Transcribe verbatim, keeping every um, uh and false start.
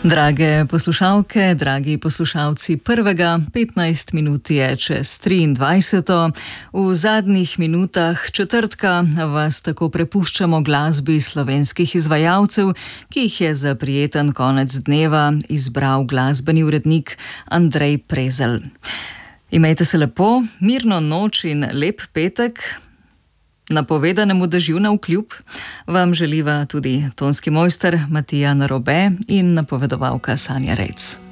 Drage poslušalke, dragi poslušalci, prvega petnajst minut je čez triindvajseto. V zadnjih minutah četrtka vas tako prepuščamo glasbi slovenskih izvajalcev, ki jih je za prijeten konec dneva izbral glasbeni urednik Andrej Prezelj. Imejte se lepo, mirno noč in lep petek. Napovedanemu dežju navkljub vam želiva tudi tonski mojster Matija Narobe in napovedovalka Sanja Rejc.